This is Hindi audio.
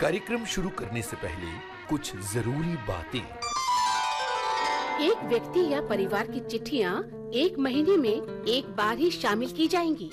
कार्यक्रम शुरू करने से पहले कुछ जरूरी बातें। एक व्यक्ति या परिवार की चिट्ठियाँ 1 महीने में एक बार ही शामिल की जाएंगी।